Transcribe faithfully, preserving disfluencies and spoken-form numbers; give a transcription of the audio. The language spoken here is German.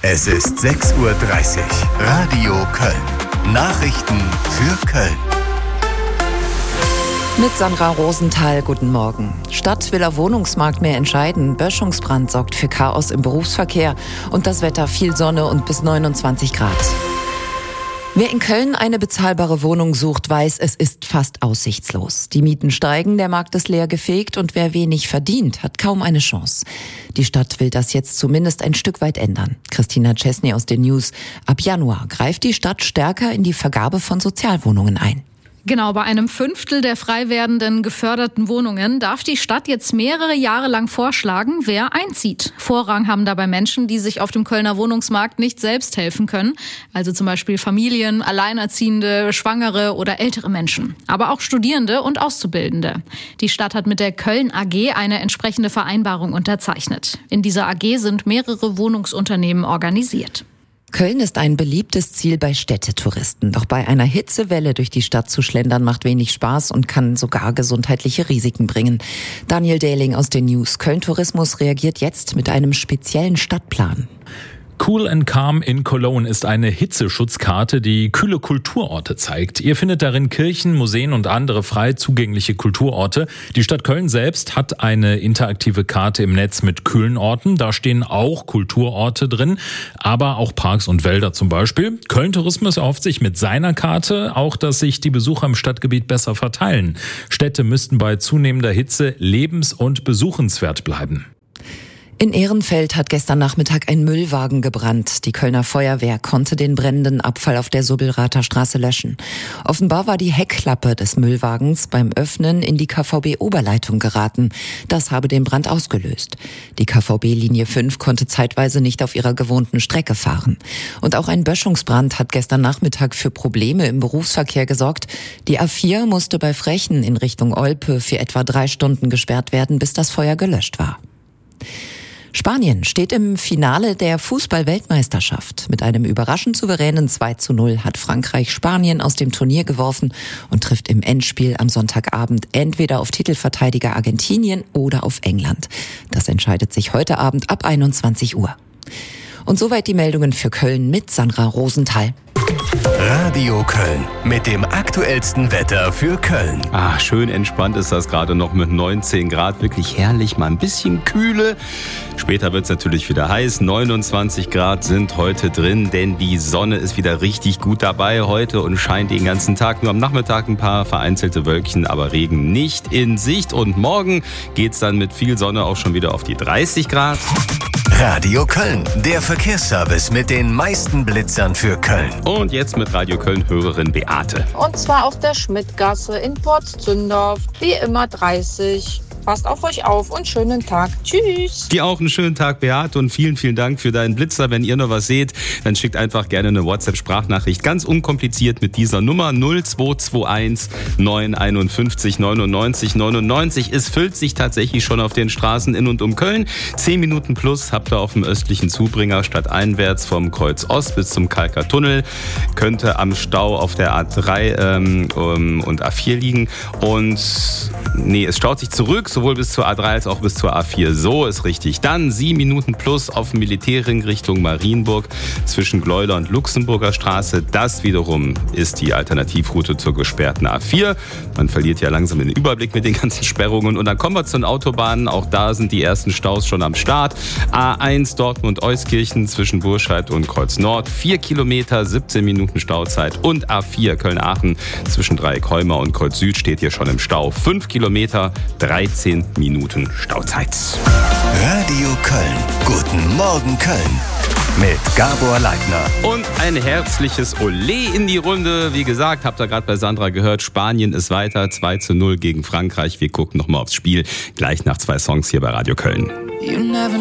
Es ist sechs Uhr dreißig. Radio Köln. Nachrichten für Köln. Mit Sandra Rosenthal, guten Morgen. Stadt will auf Wohnungsmarkt mehr entscheiden. Böschungsbrand sorgt für Chaos im Berufsverkehr. Und das Wetter viel Sonne und bis neunundzwanzig Grad. Wer in Köln eine bezahlbare Wohnung sucht, weiß, es ist fast aussichtslos. Die Mieten steigen, der Markt ist leer gefegt und wer wenig verdient, hat kaum eine Chance. Die Stadt will das jetzt zumindest ein Stück weit ändern. Christina Czesny aus den News. Ab Januar greift die Stadt stärker in die Vergabe von Sozialwohnungen ein. Genau, bei einem Fünftel der frei werdenden geförderten Wohnungen darf die Stadt jetzt mehrere Jahre lang vorschlagen, wer einzieht. Vorrang haben dabei Menschen, die sich auf dem Kölner Wohnungsmarkt nicht selbst helfen können. Also zum Beispiel Familien, Alleinerziehende, Schwangere oder ältere Menschen. Aber auch Studierende und Auszubildende. Die Stadt hat mit der Köln A G eine entsprechende Vereinbarung unterzeichnet. In dieser A G sind mehrere Wohnungsunternehmen organisiert. Köln ist ein beliebtes Ziel bei Städtetouristen. Doch bei einer Hitzewelle durch die Stadt zu schlendern macht wenig Spaß und kann sogar gesundheitliche Risiken bringen. Daniel Dehling aus den News. Köln Tourismus reagiert jetzt mit einem speziellen Stadtplan. Cool and Calm in Cologne ist eine Hitzeschutzkarte, die kühle Kulturorte zeigt. Ihr findet darin Kirchen, Museen und andere frei zugängliche Kulturorte. Die Stadt Köln selbst hat eine interaktive Karte im Netz mit kühlen Orten. Da stehen auch Kulturorte drin, aber auch Parks und Wälder zum Beispiel. Köln Tourismus erhofft sich mit seiner Karte auch, dass sich die Besucher im Stadtgebiet besser verteilen. Städte müssten bei zunehmender Hitze lebens- und besuchenswert bleiben. In Ehrenfeld hat gestern Nachmittag ein Müllwagen gebrannt. Die Kölner Feuerwehr konnte den brennenden Abfall auf der Subbelrather Straße löschen. Offenbar war die Heckklappe des Müllwagens beim Öffnen in die K V B-Oberleitung geraten. Das habe den Brand ausgelöst. Die K V B-Linie fünf konnte zeitweise nicht auf ihrer gewohnten Strecke fahren. Und auch ein Böschungsbrand hat gestern Nachmittag für Probleme im Berufsverkehr gesorgt. Die A vier musste bei Frechen in Richtung Olpe für etwa drei Stunden gesperrt werden, bis das Feuer gelöscht war. Spanien steht im Finale der Fußball-Weltmeisterschaft. Mit einem überraschend souveränen zwei zu null hat Frankreich Spanien aus dem Turnier geworfen und trifft im Endspiel am Sonntagabend entweder auf Titelverteidiger Argentinien oder auf England. Das entscheidet sich heute Abend ab einundzwanzig Uhr. Und soweit die Meldungen für Köln mit Sandra Rosenthal. Radio Köln mit dem aktuellsten Wetter für Köln. Ah, schön entspannt ist das gerade noch mit neunzehn Grad. Wirklich herrlich, mal ein bisschen kühle. Später wird es natürlich wieder heiß. neunundzwanzig Grad sind heute drin, denn die Sonne ist wieder richtig gut dabei heute und scheint den ganzen Tag. Nur am Nachmittag ein paar vereinzelte Wölkchen, aber Regen nicht in Sicht. Und morgen geht's dann mit viel Sonne auch schon wieder auf die dreißig Grad. Radio Köln, der Verkehrsservice mit den meisten Blitzern für Köln. Und jetzt mit Radio Köln-Hörerin Beate. Und zwar auf der Schmidtgasse in Porz-Zündorf. Wie immer dreißig. Passt auf euch auf und schönen Tag. Tschüss. Dir auch einen schönen Tag, Beate, und vielen, vielen Dank für deinen Blitzer. Wenn ihr noch was seht, dann schickt einfach gerne eine WhatsApp-Sprachnachricht. Ganz unkompliziert mit dieser Nummer null zwei zwei eins neun fünf eins neunundneunzig neunundneunzig. Es füllt sich tatsächlich schon auf den Straßen in und um Köln. Zehn Minuten plus habt ihr auf dem östlichen Zubringer stadteinwärts vom Kreuz Ost bis zum Kalker Tunnel. Könnte am Stau auf der A drei ähm, und A vier liegen. Und nee, es staut sich zurück. Sowohl bis zur A drei als auch bis zur A vier. So ist richtig. Dann sieben Minuten plus auf dem Militärring Richtung Marienburg zwischen Gleuler und Luxemburger Straße. Das wiederum ist die Alternativroute zur gesperrten A vier. Man verliert ja langsam den Überblick mit den ganzen Sperrungen. Und dann kommen wir zu den Autobahnen. Auch da sind die ersten Staus schon am Start. A eins Dortmund-Euskirchen zwischen Burscheid und Kreuz Nord. vier Kilometer, siebzehn Minuten Stauzeit. Und A vier Köln-Aachen zwischen Dreieckholmer und Kreuz Süd steht hier schon im Stau. fünf Kilometer, dreizehn Minuten Stauzeit. Radio Köln. Guten Morgen Köln. Mit Gabor Leitner. Und ein herzliches Olé in die Runde. Wie gesagt, habt ihr gerade bei Sandra gehört, Spanien ist weiter. zwei zu null gegen Frankreich. Wir gucken nochmal aufs Spiel. Gleich nach zwei Songs hier bei Radio Köln.